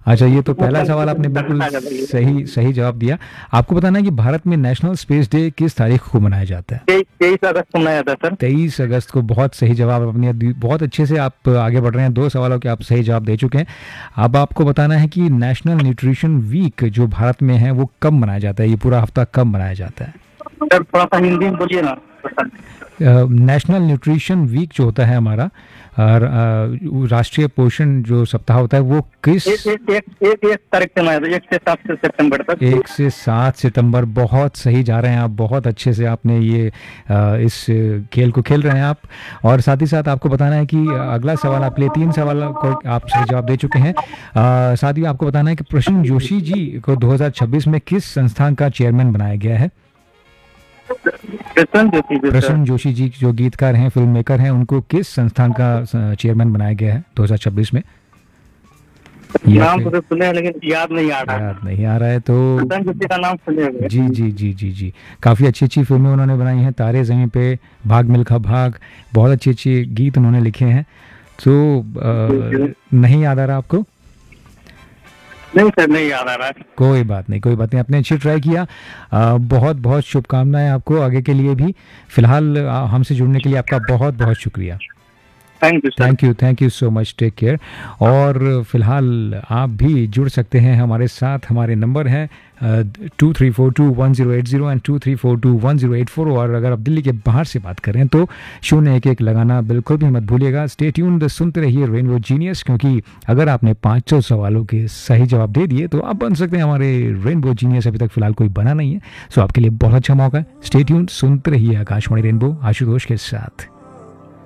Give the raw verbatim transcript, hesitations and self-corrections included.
अच्छा, ये तो पहला मतलब सवाल आपने बिल्कुल कल्पना कर रही है। सही सही जवाब दिया। आपको बताना है कि भारत में नेशनल स्पेस डे किस तारीख को मनाया जाता है? तेईस तेईस अगस्त को मनाया जाता है सर। तेईस अगस्त को। बहुत सही जवाब अपनी दी- बहुत अच्छे से आप आगे बढ़ रहे हैं, दो सवालों के आप सही जवाब दे चुके हैं। अब आपको बताना है कि नेशनल न्यूट्रिशन वीक जो भारत में है वो कब मनाया जाता है, ये पूरा हफ्ता कब मनाया जाता है? सर थोड़ा सा हिंदी में बोलिए ना सर। नेशनल न्यूट्रिशन वीक जो होता है हमारा, और अ, राष्ट्रीय पोषण जो सप्ताह होता है वो किस? एक एक एक एक एक तारीख से मनाया जाता है, एक से सात से सितंबर तक। एक से सात सितंबर। बहुत सही जा रहे हैं आप, बहुत अच्छे से आपने ये अ, इस खेल को खेल रहे हैं आप। और साथ ही साथ आपको बताना है कि अगला सवाल आपके लिए, तीन सवाल को आप सही जवाब दे चुके हैं। अ, साथ ही आपको बताना है कि प्रसून जोशी जी को दो हज़ार छब्बीस में किस संस्थान का चेयरमैन बनाया गया है? प्रसून जोशी जी सर। प्रसून जोशी जी जो गीतकार हैं, फिल्म मेकर हैं, उनको किस संस्थान का अ, चेयरमैन बनाया गया है दो हज़ार छब्बीस में? या नाम तो फिर सर सुने हैं लेकिन याद नहीं आ रहा है। याद नहीं आ रहा है तो? प्रसून जोशी का नाम सुने हुए। जी जी जी जी जी, काफ़ी अच्छी अच्छी फिल्में उन्होंने बनाई हैं, तारे ज़मीं पे, भाग मिल्खा भाग, बहुत अच्छी अच्छी गीत उन्होंने लिखे हैं। तो अ, नहीं याद आ रहा आपको? नहीं सर, नहीं याद आ रहा है। कोई बात नहीं, कोई बात नहीं, आपने अच्छी ट्राई किया। अ, बहुत बहुत शुभकामनाएं आपको आगे के लिए भी। फिलहाल अ, हमसे जुड़ने के लिए आपका बहुत बहुत शुक्रिया। Thank you sir. Thank you, thank you so much, take care. और फिलहाल आप भी जुड़ सकते हैं हमारे साथ। हमारे नंबर हैं to three four to one zero eight zero and to three four to one zero eight four. और अगर आप दिल्ली के बाहर से बात करें तो शून्य एक एक लगाना बिल्कुल भी मत भूलिएगा। स्टे ट्यून्ड, सुनते रहिए रेनबो जीनियस, क्योंकि अगर आपने पाँच सौ सवालों के सही जवाब दे दिए तो आप बन सकते हैं हमारे रेनबो जीनियस। अभी तक फिलहाल कोई बना नहीं है, सो आपके लिए बहुत अच्छा मौका है। स्टे ट्यून्ड, सुनते रहिए आकाशवाणी रेनबो आशुतोष के साथ।